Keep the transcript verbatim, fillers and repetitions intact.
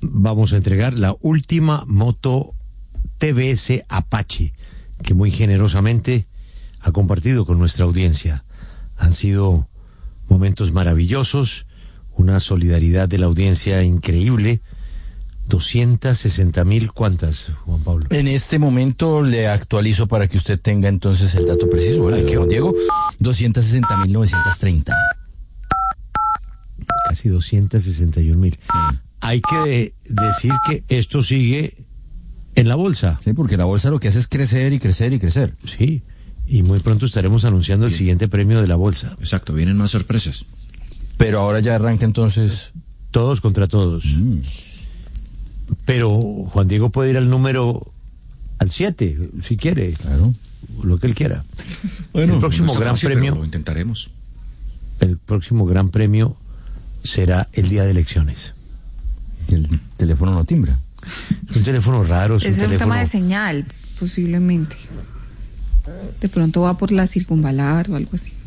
vamos a entregar la última moto T V S Apache, que muy generosamente ha compartido con nuestra audiencia. Han sido momentos maravillosos, una solidaridad de la audiencia increíble. doscientas sesenta mil, ¿cuántas, Juan Pablo? En este momento le actualizo para que usted tenga entonces el dato preciso, ¿vale? Que Juan Diego, doscientas sesenta mil novecientos treinta. Casi doscientas sesenta y un mil. Mm. Hay que de, decir que esto sigue en la bolsa. Sí, porque la bolsa lo que hace es crecer y crecer y crecer. Sí, y muy pronto estaremos anunciando Bien. el siguiente premio de la bolsa. Exacto, vienen más sorpresas. Pero ahora ya arranca entonces... Todos contra todos. Mm. Pero Juan Diego puede ir al número, al siete, si quiere. Claro. Lo que él quiera. Bueno, el próximo no gran fácil, premio. Lo intentaremos. El próximo gran premio será el día de elecciones. ¿Y el teléfono no timbra? Es un teléfono raro. Es, es un, un teléfono... tema de señal, posiblemente. De pronto va por la circunvalar o algo así.